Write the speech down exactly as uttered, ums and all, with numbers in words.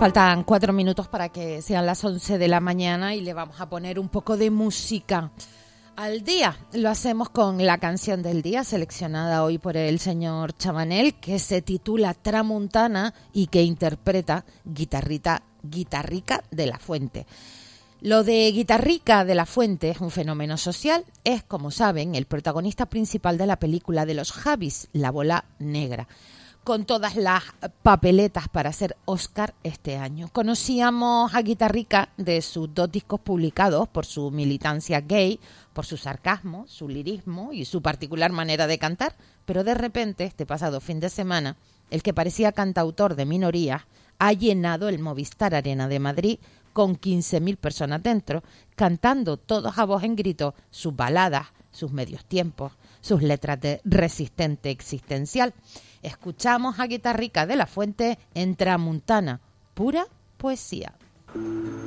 Faltan cuatro minutos para que sean las once de la mañana y le vamos a poner un poco de música al día. Lo hacemos con la canción del día seleccionada hoy por el señor Chabanel, que se titula Tramuntana y que interpreta Guitarrita, Guitarrica de la Fuente. Lo de Guitarrica de la Fuente es un fenómeno social. Es, como saben, el protagonista principal de la película de los Javis, La Bola Negra, con todas las papeletas para ser Oscar este año. Conocíamos a Guitarrica de sus dos discos publicados por su militancia gay, por su sarcasmo, su lirismo y su particular manera de cantar, pero de repente, este pasado fin de semana, el que parecía cantautor de minorías ha llenado el Movistar Arena de Madrid con quince mil personas dentro, cantando todos a voz en grito sus baladas, sus medios tiempos, sus letras de resistente existencial. Escuchamos a Guitarrica de la Fuente en Tramuntana, pura poesía.